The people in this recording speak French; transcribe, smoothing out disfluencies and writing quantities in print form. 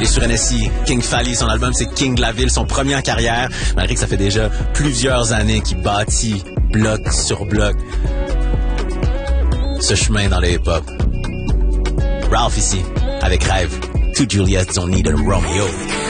Il est sur NSI. King Fally, son album c'est King de la Ville, son premier en carrière, malgré que ça fait déjà plusieurs années qu'il bâtit bloc sur bloc ce chemin dans le hip-hop. Ralph ici, avec Rêve. To Juliet, don't need a Romeo.